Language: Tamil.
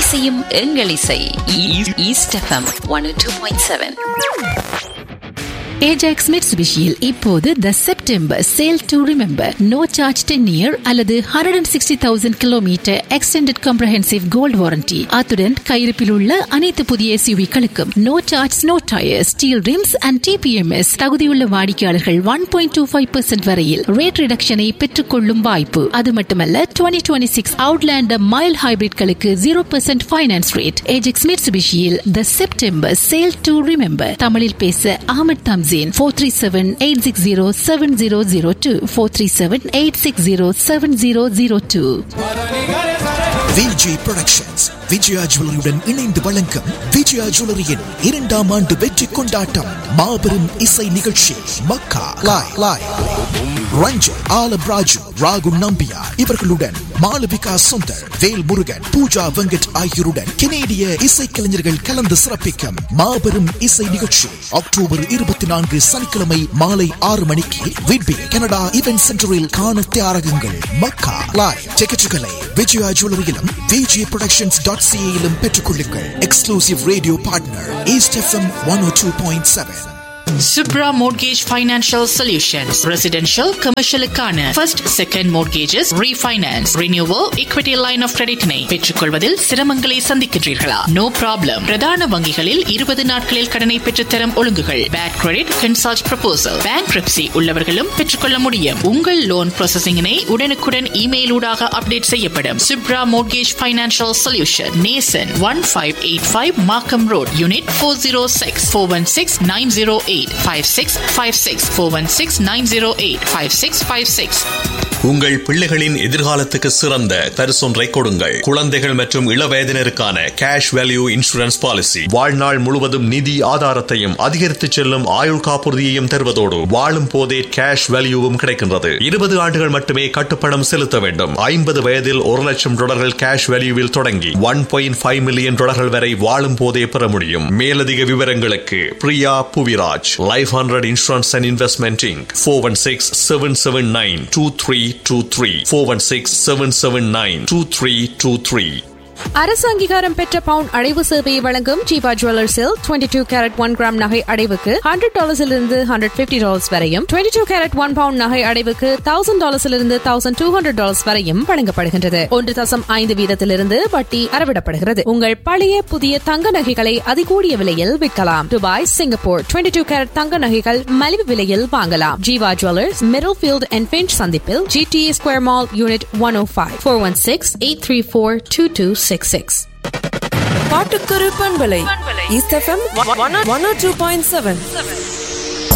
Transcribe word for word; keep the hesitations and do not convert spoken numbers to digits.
இசையும் எங்கள் இசை. East FM one oh two point seven. Ajax மிட்சுபிஷியில் இப்போது த September sale to remember no charge ten year அல்லது hundred and sixty thousand kilometre extended comprehensive gold warranty. அத்துடன் கையிருப்பில் உள்ள அனைத்து புதிய எஸ்யூவிகளுக்கும் no charge no tyre steel rims and DBMS. தகுதியுள்ள வாடிக்கையாளர்கள் one point two five percent வரையில் ரேட் ரிடக்ஷனை பெற்றுக் கொள்ளும் வாய்ப்பு. அது மட்டுமல்ல twenty twenty six Outlander mile ஹைபிரிட்களுக்கு zero percent finance rate. Ajax மிட்சுபிஷியில் the September sale to remember. தமிழில் பேச Ahmed Thums four three seven eight six zero seven zero zero two four three seven eight six zero seven zero zero two. Vijay productions Vijaya ஜுவல்லரியுடன் இணைந்து வழங்கும் விஜயா ஜுவல்லரியின் இரண்டாம் ஆண்டு வெற்றி கொண்டாட்டம் மாபெரும் இசை நிகழ்ச்சி மக்கா லாய் லாய் ரஞ்சன் ஆலம் ராஜு ராகு நம்பியா இவர்களுடன் மாளவிகா சுந்தர் வேல் முருகன் பூஜா வெங்கட் ஆகியோருடன் கனேடிய இசைக்கலைஞர்கள் கலந்து சிறப்பிக்கும் மாபெரும் இசை நிகழ்ச்சி அக்டோபர் இருபத்தி நான்கு சனிக்கிழமை மாலை ஆறு மணிக்கு விட்பி கனடா இவென்ட் சென்டரில் காண தயாராகுங்கள். மக்கா லாய் டிக்கெட்டுகளை விஜயா ஜுவல்லரியிலும் விஜய் புரொடக்ஷன்ஸ் டாட் சிஏயிலும் பெற்றுக் கொள்ளுங்கள். Exclusive radio partner east FM one oh two point seven. Subra Mortgage Financial Solutions. Residential, commercial க்கான first, second mortgages, refinance, renewal, equity line of credit னை பெற்றுக்கொள்வதில் சிரமங்களை சந்திக்கின்றீர்களா? No problem. பிரதான வங்கிகளில் இருபது நாட்களில் கடனை பெற்றுத்தரும் ஒழுங்குகள். Bad credit, consult proposal. Bankruptcy உள்ளவர்களும் பெற்றுக்கொள்ள முடியும். உங்கள் லோன் ப்ராசஸிங்கினை உடனுக்குடன் இமெயில் ஊடாக அப்டேட் செய்யப்படும். Subra Mortgage Financial Solution. Nason one five eight five Markham Road, Unit four oh six four one six nine oh eight five six five six four one six nine oh eight five six five six. உங்கள் பிள்ளைகளின் எதிர்காலத்துக்கு சிறந்த பரிசொன்றை கொடுங்கள். குழந்தைகள் மற்றும் இளவயதினருக்கான கேஷ் வேல்யூ இன்சூரன்ஸ் பாலிசி வாழ்நாள் முழுவதும் நிதி ஆதாரத்தையும் அதிகரித்து செல்லும் ஆயுள் காப்புறுதியையும் தருவதோடு வாழும் போதே கேஷ் வேல்யூவும் கிடைக்கின்றது. இருபது ஆண்டுகள் மட்டுமே கட்டுப்பணம் செலுத்த வேண்டும். ஐம்பது வயதில் ஒரு லட்சம் டாலர்கள் கேஷ் வேல்யூவில் தொடங்கி ஒன் பாயிண்ட் ஃபைவ் மில்லியன் டாலர்கள் வரை வாழும் போதே பெற முடியும். மேலதிக விவரங்களுக்கு Priya Puviraj life hundred insurance and investment Inc four one six seven seven nine two three two three four one six seven seven nine two three two three. அரசு அங்கீகாரம் பெற்ற பவுன் அடைவு சேவையை வழங்கும் Jeeva ஜுவல்லர்ஸில் twenty two carat one gram நகை அடைவுக்கு ஹண்ட்ரட் டாலர்ஸிலிருந்து ஹண்ட்ரட் பிப்டி டாலர்ஸ் வரையும், twenty two carat one bound நகை அடைவுக்கு thousand டாலர்ஸிலிருந்து thousand two hundred dollars வரையும் வழங்கப்படுகின்றது. ஒன்று தசம் ஐந்து வீதத்திலிருந்து வட்டி அறவிடப்படுகிறது. உங்கள் பழைய புதிய தங்க நகைகளை அதிகூடிய விலையில் விற்கலாம். Dubai, Singapore twenty two carat தங்க நகைகள் மலிவு விலையில் வாங்கலாம். Jeeva jewellers, middle field and pinch சந்திப்பில், GTA square mall, unit one ஓ five four one six eight three four two two six six. பாட்டுக்கரு பண்பலை east FM one oh two point seven.